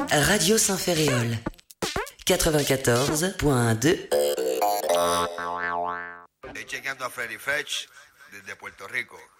Radio Saint-Ferréol 94.2. Estoy chequeando a Freddy Fetch desde Puerto Rico.